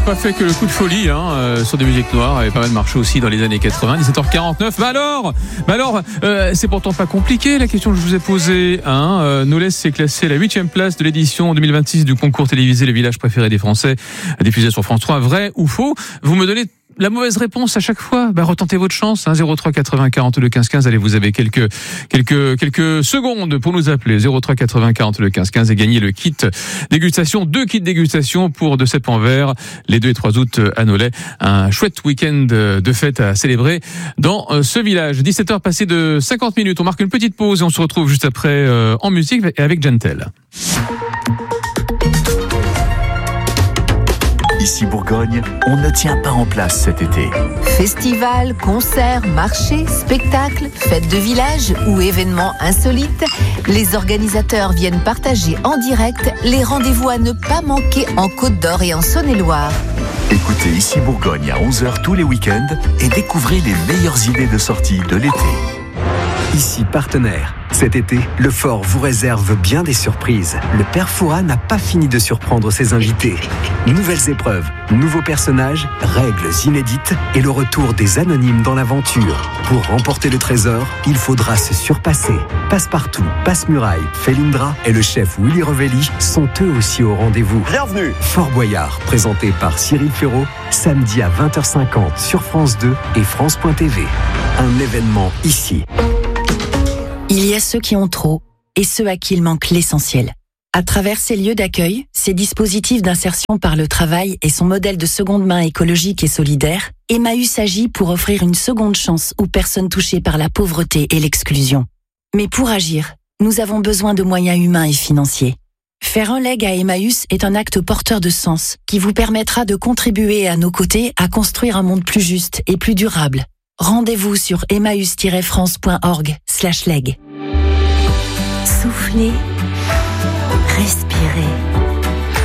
pas fait que le coup de folie sur des musiques noires, avait pas mal marché aussi dans les années 80. 17h49. Mais alors, c'est pourtant pas compliqué la question que je vous ai posée. Knowless s'est classé à la 8e place de l'édition 2026 du concours télévisé Le Village préféré des Français, diffusé sur France 3. Vrai ou faux? Vous me donnez la mauvaise réponse à chaque fois. Retentez votre chance. 03 80 42 15 15. Allez, vous avez quelques secondes pour nous appeler. 03 80 42 15 15 et gagner le kit dégustation. 2 kits dégustation pour de cèpes en verre les 2 et 3 août à Nolay. Un chouette week-end de fête à célébrer dans ce village. 17h passées de 50 minutes. On marque une petite pause et on se retrouve juste après en musique et avec Gentel. Ici Bourgogne, on ne tient pas en place cet été. Festivals, concerts, marchés, spectacles, fêtes de village ou événements insolites, les organisateurs viennent partager en direct les rendez-vous à ne pas manquer en Côte d'Or et en Saône-et-Loire. Écoutez Ici Bourgogne à 11h tous les week-ends et découvrez les meilleures idées de sortie de l'été. Ici partenaire. Cet été, le Fort vous réserve bien des surprises. Le Père Fouras n'a pas fini de surprendre ses invités. Nouvelles épreuves, nouveaux personnages, règles inédites et le retour des anonymes dans l'aventure. Pour remporter le trésor, il faudra se surpasser. Passepartout, Passe-Muraille, Felindra et le chef Willy Revelli sont eux aussi au rendez-vous. Bienvenue. Fort Boyard, présenté par Cyril Ferraud, samedi à 20h50 sur France 2 et France.tv. Un événement ici. Il y a ceux qui ont trop et ceux à qui il manque l'essentiel. À travers ces lieux d'accueil, ces dispositifs d'insertion par le travail et son modèle de seconde main écologique et solidaire, Emmaüs agit pour offrir une seconde chance aux personnes touchées par la pauvreté et l'exclusion. Mais pour agir, nous avons besoin de moyens humains et financiers. Faire un leg à Emmaüs est un acte porteur de sens qui vous permettra de contribuer à nos côtés à construire un monde plus juste et plus durable. Rendez-vous sur emmaüs-france.org/leg. Soufflez, respirez.